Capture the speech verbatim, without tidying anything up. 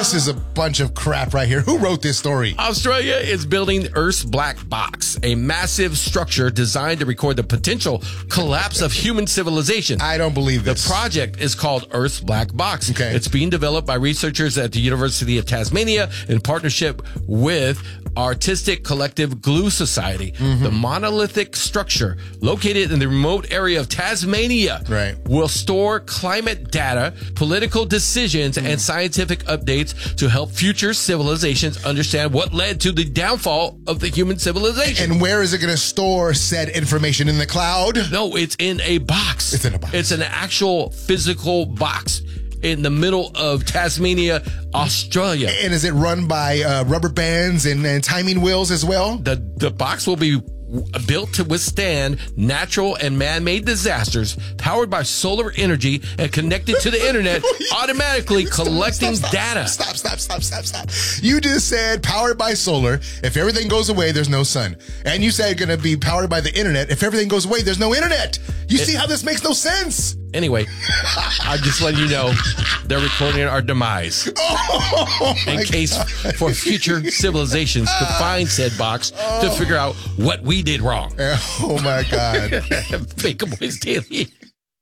This is a bunch of crap right here. Who wrote this story? Australia is building Earth's black box, a massive structure designed to record the potential collapse of human civilization. I don't believe this. The project is called Earth's Black Box. Okay. It's being developed by researchers at the University of Tasmania in partnership with Artistic Collective Glue Society. Mm-hmm. The monolithic structure located in the remote area of Tasmania right. will store climate data, political decisions, mm. and scientific updates to help future civilizations understand what led to the downfall of the human civilization. And where is it going to store said information? In the cloud? No, it's in a box. It's in a box. It's an actual physical box in the middle of Tasmania, Australia. And is it run by uh, rubber bands and, and timing wheels as well? The the box will be built to withstand natural and man-made disasters, powered by solar energy and connected to the internet, automatically collecting stop, stop, data. Stop, stop, stop, stop, stop. You just said powered by solar. If everything goes away, there's no sun. And you said going to be powered by the internet. If everything goes away, there's no internet. You it, see how this makes no sense? Anyway, I'm just letting you know they're recording our demise oh, in case God. for future civilizations to find said box oh. to figure out what we did wrong. Oh, my God. Bacon Boys Daily.